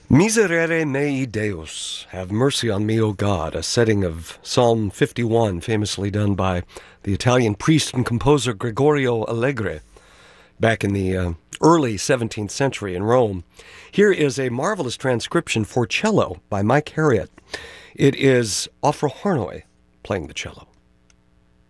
Miserere mei Deus, have mercy on me, O God, a setting of Psalm 51, famously done by the Italian priest and composer Gregorio Allegri back in the early 17th century in Rome. Here is a marvelous transcription for cello by Mike Harriott. It is Ofrahornoi playing the cello.